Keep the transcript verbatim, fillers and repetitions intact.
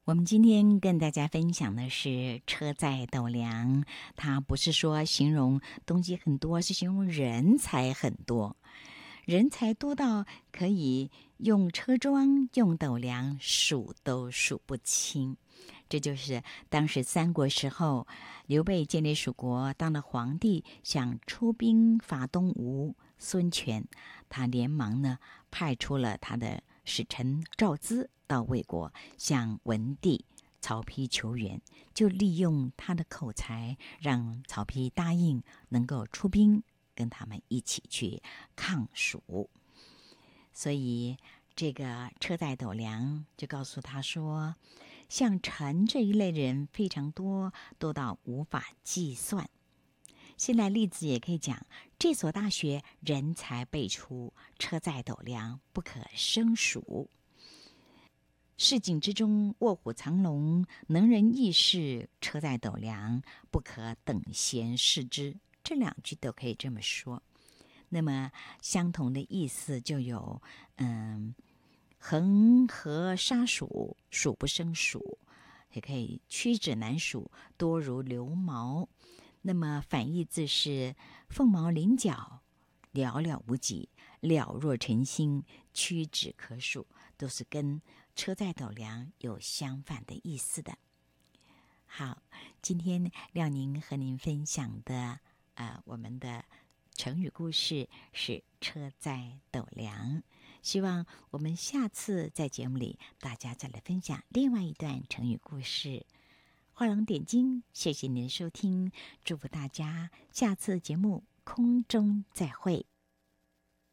我们今天跟大家分享的是车载斗量，它不是说形容东西很多，是形容人才很多，人才多到可以用车桩、用斗量数都数不清。这就是当时三国时候，刘备建立蜀国，当了皇帝，想出兵伐东吴。孙权他连忙呢派出了他的使臣赵咨到魏国，向文帝曹丕求援，就利用他的口才，让曹丕答应能够出兵跟他们一起去抗蜀。所以这个车载斗量就告诉他说，像臣这一类人非常多，多到无法计算。现在例子也可以讲，这所大学人才辈出，车载斗量不可胜数。市井之中卧虎藏龙，能人异士，车载斗量，不可等闲视之。这两句都可以这么说。那么相同的意思就有，嗯，恒河沙数，数不胜数，也可以屈指难数，多如牛毛。那么反义字是凤毛麟角，寥寥无几，了若晨星，屈指可数，都是跟车载斗量有相反的意思的。好，今天廖宁和您分享的呃，我们的成语故事是车载斗量，希望我们下次在节目里大家再来分享另外一段成语故事。画龙点睛，谢谢您的收听，祝福大家下次节目空中再会。